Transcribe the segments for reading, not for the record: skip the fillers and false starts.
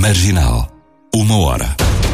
Marginal. 1h.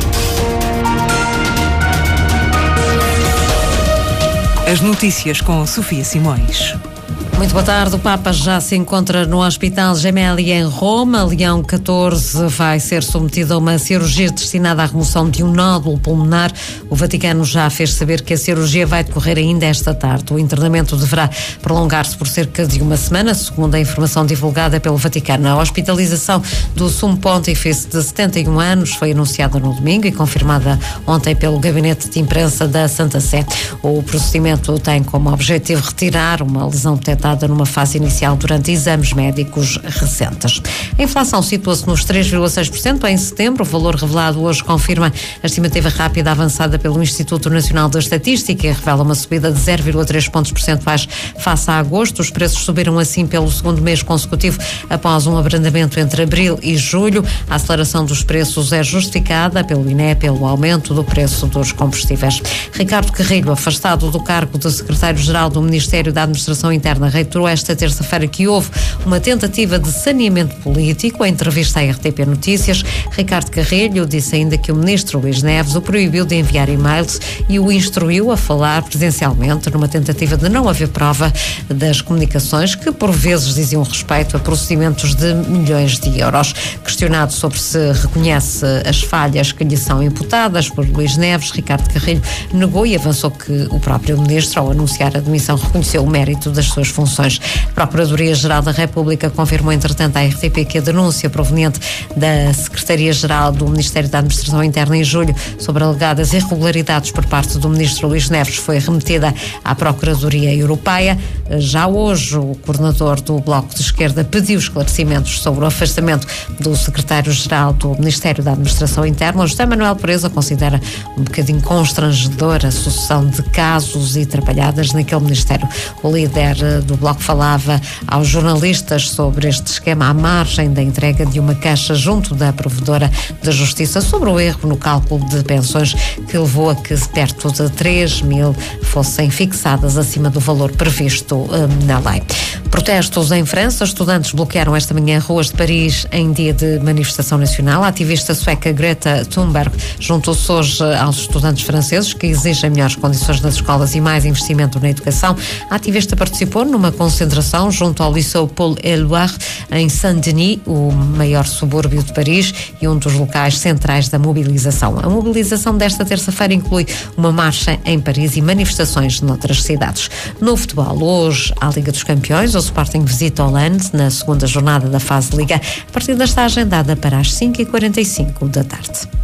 As notícias com Sofia Simões. Muito boa tarde. O Papa já se encontra no Hospital Gemelli em Roma. Leão XIV vai ser submetido a uma cirurgia destinada à remoção de um nódulo pulmonar. O Vaticano já fez saber que a cirurgia vai decorrer ainda esta tarde. O internamento deverá prolongar-se por cerca de uma semana, segundo a informação divulgada pelo Vaticano. A hospitalização do Sumo Pontífice de 71 anos foi anunciada no domingo e confirmada ontem pelo Gabinete de Imprensa da Santa Sé. O procedimento tem como objetivo retirar uma lesão detectada numa fase inicial durante exames médicos recentes. A inflação situa-se nos 3,6% em setembro. O valor revelado hoje confirma a estimativa rápida avançada pelo Instituto Nacional da Estatística e revela uma subida de 0,3 pontos percentuais face a agosto. Os preços subiram assim pelo segundo mês consecutivo após um abrandamento entre abril e julho. A aceleração dos preços é justificada pelo INE, pelo aumento do preço dos combustíveis. Ricardo Carrilho, afastado do cargo de secretário-geral do Ministério da Administração Interna, reiterou esta terça-feira que houve uma tentativa de saneamento político. Em entrevista à RTP Notícias, Ricardo Carrilho disse ainda que o ministro Luís Neves o proibiu de enviar e-mails e o instruiu a falar presencialmente numa tentativa de não haver prova das comunicações que por vezes diziam respeito a procedimentos de milhões de euros. Questionado sobre se reconhece as falhas que lhe são imputadas por Luís Neves, Ricardo Carrilho negou e avançou que o próprio ministro, ao anunciar a demissão, reconheceu o mérito das suas funções. A Procuradoria-Geral da República confirmou, entretanto, à RTP que a denúncia proveniente da Secretaria-Geral do Ministério da Administração Interna em julho sobre alegadas irregularidades por parte do ministro Luís Neves foi remetida à Procuradoria Europeia. Já hoje, o coordenador do Bloco de Esquerda pediu esclarecimentos sobre o afastamento do secretário-geral do Ministério da Administração Interna. José Manuel Pereza considera um bocadinho constrangedora a sucessão de casos e trabalhadas naquele ministério. O líder do Bloco falava aos jornalistas sobre este esquema à margem da entrega de uma caixa junto da provedora da Justiça sobre o erro no cálculo de pensões que levou a que perto de 3.000 fossem fixadas acima do valor previsto na lei. Protestos em França. Estudantes bloquearam esta manhã ruas de Paris em dia de manifestação nacional. A ativista sueca Greta Thunberg juntou-se hoje aos estudantes franceses que exigem melhores condições nas escolas e mais investimento na educação. A ativista participou numa concentração junto ao Liceu Paul Éluard em Saint-Denis, o maior subúrbio de Paris e um dos locais centrais da mobilização. A mobilização desta terça-feira inclui uma marcha em Paris e manifestações noutras cidades. No futebol, hoje, à Liga dos Campeões, o Sporting visita o Lens na segunda jornada da fase de Liga. A partida está agendada para as 5h45 da tarde.